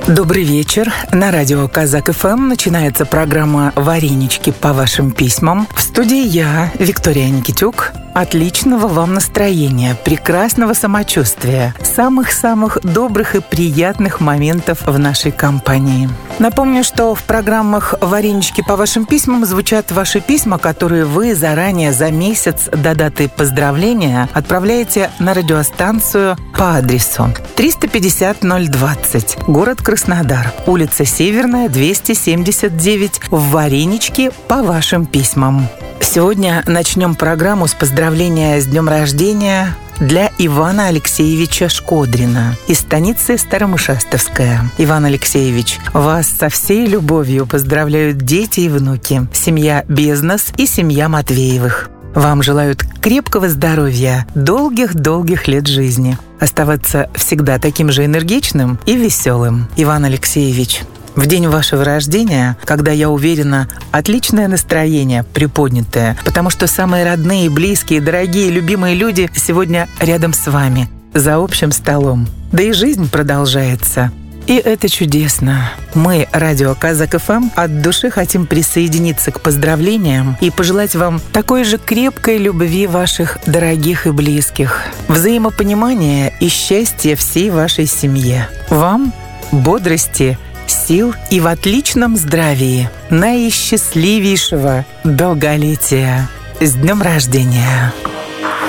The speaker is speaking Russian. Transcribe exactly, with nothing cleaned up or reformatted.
Добрый вечер. На радио Казак эф эм начинается программа «Варенички по вашим письмам». В студии я, Виктория Никитюк. Отличного вам настроения, прекрасного самочувствия, самых-самых добрых и приятных моментов в нашей компании. Напомню, что в программах «Варенички по вашим письмам» звучат ваши письма, которые вы заранее за месяц до даты поздравления отправляете на радиостанцию по адресу триста пятьдесят ноль двадцать, город Краснодар, улица Северная, двести семьдесят девять, в Варенички по вашим письмам. Сегодня начнем программу с поздравления с днем рождения для Ивана Алексеевича Шкодрина из станицы Старомышастовская. Иван Алексеевич, вас со всей любовью поздравляют дети и внуки, семья Безнос и семья Матвеевых. Вам желают крепкого здоровья, долгих-долгих лет жизни, оставаться всегда таким же энергичным и веселым. Иван Алексеевич, в день вашего рождения, когда, я уверена, отличное настроение приподнятое, потому что самые родные, близкие, дорогие, любимые люди сегодня рядом с вами, за общим столом. Да и жизнь продолжается. И это чудесно. Мы, радио Казак эф эм, от души хотим присоединиться к поздравлениям и пожелать вам такой же крепкой любви ваших дорогих и близких, взаимопонимания и счастья всей вашей семье. Вам бодрости, сил и в отличном здравии, наисчастливейшего долголетия. С днем рождения!